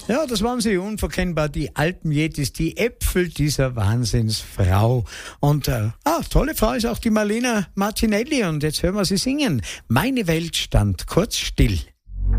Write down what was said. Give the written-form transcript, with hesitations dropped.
Ja, das waren sie, unverkennbar, die Alpenjetis, die Äpfel dieser Wahnsinnsfrau. Und tolle Frau ist auch die Marlena Martinelli. Und jetzt hören wir sie singen. Meine Welt stand kurz still.